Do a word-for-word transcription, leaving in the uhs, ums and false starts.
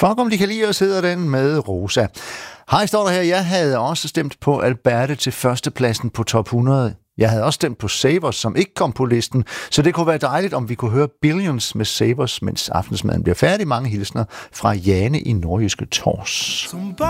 Fuck om de kan lide os, hedder den med Rosa. Hej, står der her. Jeg havde også stemt på Alberte til førstepladsen på top hundrede. Jeg havde også stemt på Savers, som ikke kom på listen, så det kunne være dejligt, om vi kunne høre Billions med Savers, mens aftensmaden bliver færdig. Mange hilsner fra Jane i Nordjyske Tors.